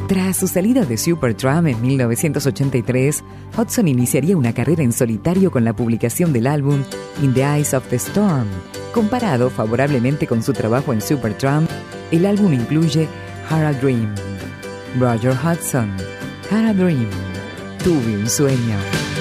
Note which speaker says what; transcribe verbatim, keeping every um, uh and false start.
Speaker 1: Tras su salida de Supertramp en mil novecientos ochenta y tres, Hudson iniciaría una carrera en solitario con la publicación del álbum In the Eyes of the Storm. Comparado favorablemente con su trabajo en Supertramp, el álbum incluye Had a Dream. Roger Hudson, Had a Dream. Tuve un sueño.